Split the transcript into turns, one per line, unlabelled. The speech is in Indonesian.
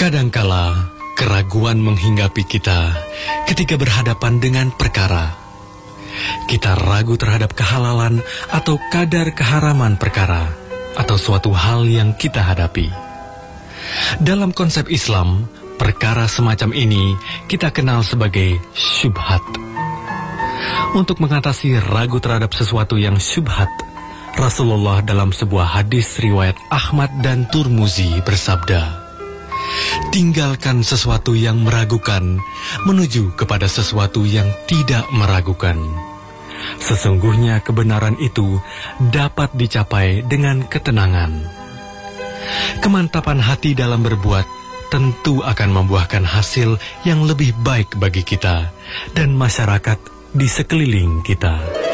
Kadangkala keraguan menghinggapi kita ketika berhadapan dengan perkara. Kita ragu terhadap kehalalan atau kadar keharaman perkara atau suatu hal yang kita hadapi. Dalam konsep Islam, perkara semacam ini kita kenal sebagai syubhat. Untuk mengatasi ragu terhadap sesuatu yang syubhat, Rasulullah dalam sebuah hadis riwayat Ahmad dan Turmuzi bersabda, "Tinggalkan sesuatu yang meragukan, menuju kepada sesuatu yang tidak meragukan. Sesungguhnya kebenaran itu dapat dicapai dengan ketenangan." Kemantapan hati dalam berbuat tentu akan membuahkan hasil yang lebih baik bagi kita dan masyarakat di sekeliling kita.